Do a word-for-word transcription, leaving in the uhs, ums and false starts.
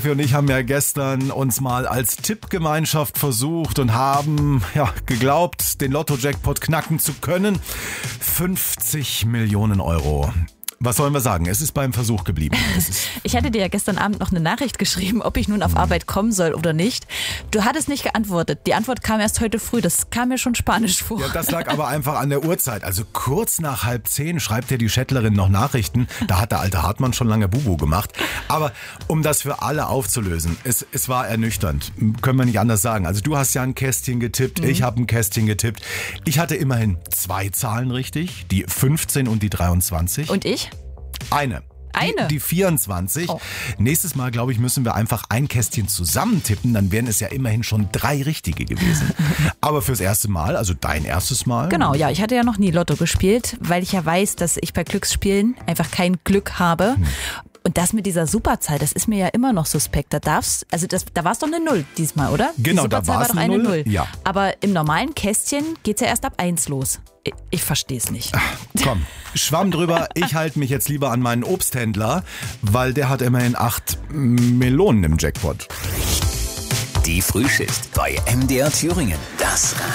Steffi und ich haben ja gestern uns mal als Tippgemeinschaft versucht und haben ja geglaubt, den Lotto-Jackpot knacken zu können. fünfzig Millionen Euro. Was sollen wir sagen? Es ist beim Versuch geblieben. Es ist Ich hatte dir ja gestern Abend noch eine Nachricht geschrieben, ob ich nun auf Arbeit kommen soll oder nicht. Du hattest nicht geantwortet. Die Antwort kam erst heute früh. Das kam mir schon spanisch vor. Ja, das lag aber einfach an der Uhrzeit. Also kurz nach halb zehn schreibt dir die Schettlerin noch Nachrichten. Da hat der alte Hartmann schon lange Bubu gemacht. Aber um das für alle aufzulösen, es, es war ernüchternd. Können wir nicht anders sagen. Also du hast ja ein Kästchen getippt, mhm. ich habe ein Kästchen getippt. Ich hatte immerhin zwei Zahlen richtig, die fünfzehn und die dreiundzwanzig. Und ich? Eine. Eine? Die, die vierundzwanzig. Oh. Nächstes Mal, glaube ich, müssen wir einfach ein Kästchen zusammen tippen. Dann wären es ja immerhin schon drei richtige gewesen. Aber fürs erste Mal, also dein erstes Mal. Genau, ja. Ich hatte ja noch nie Lotto gespielt, weil ich ja weiß, dass ich bei Glücksspielen einfach kein Glück habe. Hm. Und das mit dieser Superzahl, das ist mir ja immer noch suspekt. Da darfst, also das, da war es doch eine Null diesmal, oder? Genau, Die da Superzahl war es doch eine eine Null. Null. Ja. Aber im normalen Kästchen geht es ja erst ab eins los. Ich, ich verstehe es nicht. Ach, komm, Schwamm drüber. Ich halte mich jetzt lieber an meinen Obsthändler, weil der hat immerhin acht Melonen im Jackpot. Die Frühschicht bei M D R Thüringen. Das